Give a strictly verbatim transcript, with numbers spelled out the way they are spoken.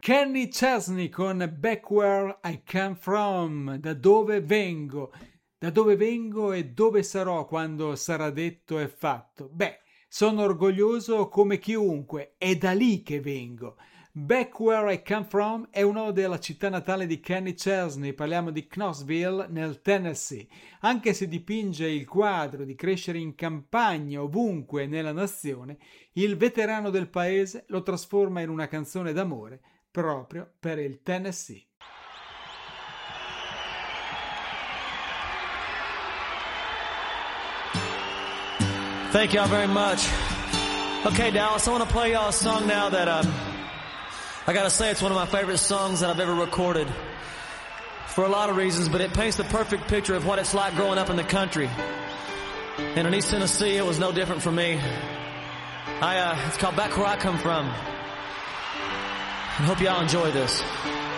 Kenny Chesney con Back Where I Come From, da dove vengo, da dove vengo e dove sarò quando sarà detto e fatto. Beh, sono orgoglioso come chiunque, è da lì che vengo. Back Where I Come From è un'ode alla città natale di Kenny Chesney, parliamo di Knoxville nel Tennessee. Anche se dipinge il quadro di crescere in campagna ovunque nella nazione, il veterano del paese lo trasforma in una canzone d'amore proprio per il Tennessee. Thank y'all very much. Okay, Dallas, I want to play y'all a song now that um, I gotta say it's one of my favorite songs that I've ever recorded for a lot of reasons, but it paints the perfect picture of what it's like growing up in the country. And in East Tennessee, it was no different for me. I, uh, it's called Back Where I Come From. I hope y'all enjoy this.